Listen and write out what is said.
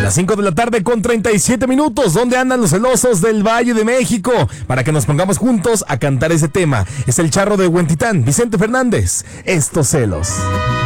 Las 5 de la tarde con 37 minutos. ¿Dónde andan los celosos del Valle de México? Para que nos pongamos juntos a cantar ese tema. Es el charro de Huentitán, Vicente Fernández. Estos celos.